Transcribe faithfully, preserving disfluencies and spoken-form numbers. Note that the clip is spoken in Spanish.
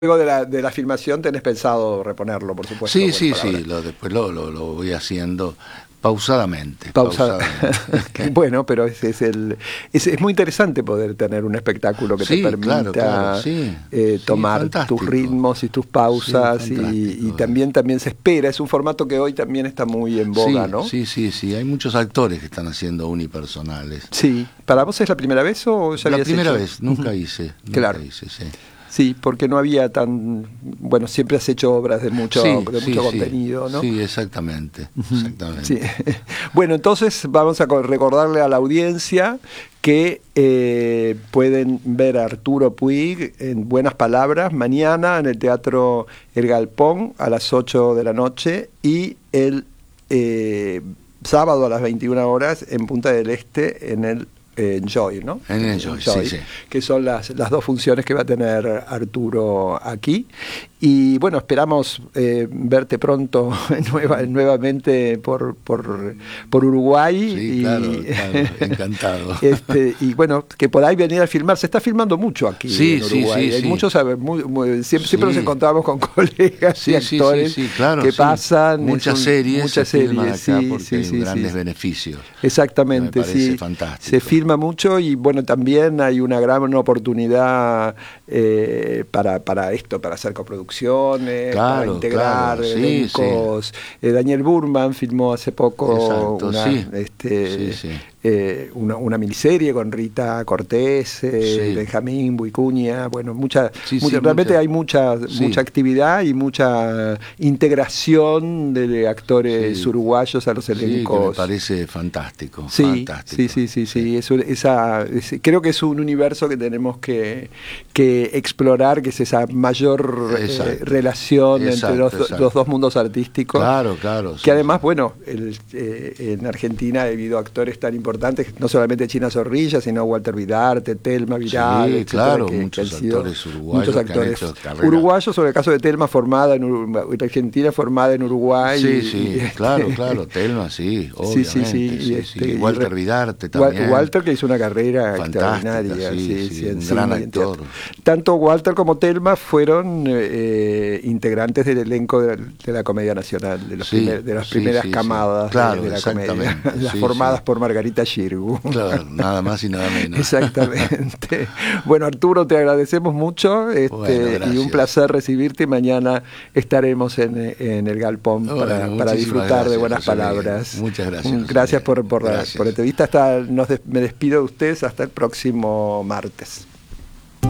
Luego de la, de la filmación tenés pensado reponerlo, por supuesto. Sí, sí, sí, lo, después lo, lo, lo voy haciendo pausadamente. Pausa. pausadamente. Bueno, pero es, es, el, es, es muy interesante poder tener un espectáculo que sí, te permita claro, claro, sí, eh, sí, tomar fantástico. tus ritmos y tus pausas, sí, y, y también, también se espera. Es un formato que hoy también está muy en boga, sí, ¿no? Sí, sí, sí, hay muchos actores que están haciendo unipersonales. Sí. ¿Para vos es la primera vez o ya La habías primera hecho? vez, nunca hice, nunca Claro. hice, sí. Sí, porque no había tan... Bueno, siempre has hecho obras de mucho, Sí, de sí, mucho sí, contenido, ¿no? Sí, exactamente, exactamente. Sí. Bueno, entonces vamos a recordarle a la audiencia que eh, pueden ver a Arturo Puig en Buenas Palabras mañana en el Teatro El Galpón a las ocho de la noche y el eh, sábado a las veintiuna horas en Punta del Este en el Enjoy, ¿no? En Enjoy, Enjoy, sí, sí. Que son las, las dos funciones que va a tener Arturo aquí. Y bueno, esperamos eh, verte pronto nueva, nuevamente por, por, por Uruguay. Sí, y, claro, claro, encantado. Este, y bueno, que podáis venir a filmar. Se está filmando mucho aquí sí, en Uruguay. Sí, sí, Hay sí. muchos, muy, muy, siempre, sí. siempre nos encontramos con colegas sí, y actores sí, sí, sí, claro, que sí. pasan. Muchas un, series muchas se filman series, acá sí, porque sí, hay sí, grandes sí. beneficios. Exactamente, me parece sí. fantástico. Se filma mucho y bueno, también hay una gran oportunidad eh, para, para esto, para hacer coproducciones, claro, para integrar claro, sí, elencos. Sí. Eh, Daniel Burman filmó hace poco Exacto, una, sí. este, Sí, sí. Eh, una, una miniserie con Rita Cortés, eh, sí. Benjamín Buicuña, bueno, mucha, sí, mucha sí, realmente mucha, hay mucha, sí. mucha actividad y mucha integración de actores sí. uruguayos a los elencos. Sí, que me parece fantástico. Sí, fantástico. sí, sí, sí, sí. sí. Eso, esa, es, creo que es un universo que tenemos que, que explorar, que es esa mayor eh, relación exacto, entre los, exacto. los dos mundos artísticos. Claro, claro. Que sí, además, sí. bueno, el, eh, en Argentina ha habido actores tan importantes, no solamente China Zorrilla, sino Walter Vidarte, Telma Vidal, sí, etcétera, claro, que, muchos que han sido actores uruguayos muchos actores que han hecho carrera. uruguayos, sobre el caso de Telma, formada en, Uruguay, en Argentina, formada en Uruguay. Sí, y, sí, y este, claro, claro, Telma, sí, obviamente. Sí, sí, sí. sí, Este, sí. Walter Vidarte también. Walter, que hizo una carrera fantástica, extraordinaria. Sí, sí, sí, sí, un sí, gran actor. Tanto Walter como Telma fueron eh, integrantes del elenco de, de la Comedia Nacional, de, los sí, primer, de las sí, primeras sí, camadas sí. Claro, de, de la comedia, las sí, formadas sí. por Margarita Xirgu. Claro, nada más y nada menos. Exactamente. Bueno, Arturo, te agradecemos mucho este, bueno, y un placer recibirte. Mañana estaremos en, en el Galpón bueno, para, para disfrutar gracias, de buenas José palabras. Miguel. Muchas gracias. Gracias por, por, gracias. por la entrevista. Hasta, nos des, me despido de ustedes hasta el próximo martes.